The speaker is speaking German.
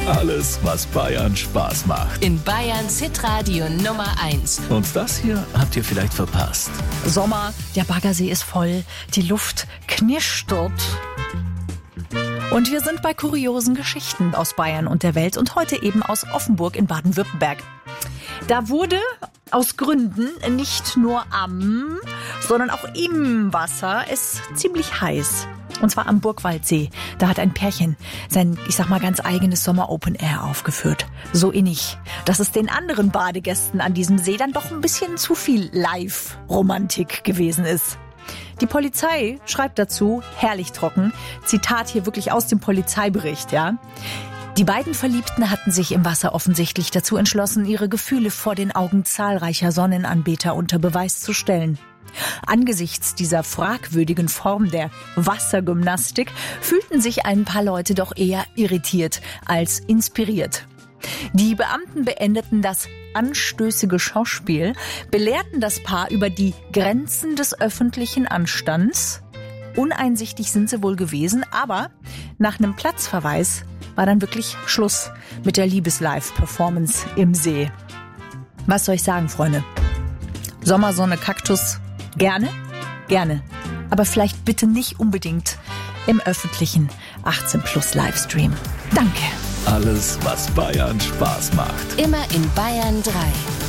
Alles, was Bayern Spaß macht. In Bayerns Hitradio Nummer 1. Und das hier habt ihr vielleicht verpasst. Sommer, der Baggersee ist voll, die Luft knistert. Und wir sind bei kuriosen Geschichten aus Bayern und der Welt und heute eben aus Offenburg in Baden-Württemberg. Da wurde aus Gründen nicht nur am, sondern auch im Wasser es ziemlich heiß. Und zwar am Burgwaldsee. Da hat ein Pärchen sein, ich sag mal, ganz eigenes Sommer-Open Air aufgeführt. So innig, dass es den anderen Badegästen an diesem See dann doch ein bisschen zu viel Live-Romantik gewesen ist. Die Polizei schreibt dazu, herrlich trocken, Zitat hier wirklich aus dem Polizeibericht, ja. Die beiden Verliebten hatten sich im Wasser offensichtlich dazu entschlossen, ihre Gefühle vor den Augen zahlreicher Sonnenanbeter unter Beweis zu stellen. Angesichts dieser fragwürdigen Form der Wassergymnastik fühlten sich ein paar Leute doch eher irritiert als inspiriert. Die Beamten beendeten das anstößige Schauspiel, belehrten das Paar über die Grenzen des öffentlichen Anstands. Uneinsichtig sind sie wohl gewesen, aber nach einem Platzverweis war dann wirklich Schluss mit der Liebes-Live-Performance im See. Was soll ich sagen, Freunde? Sommersonne, Kaktus, gerne? Gerne. Aber vielleicht bitte nicht unbedingt im öffentlichen 18+ Livestream. Danke. Alles, was Bayern Spaß macht. Immer in Bayern 3.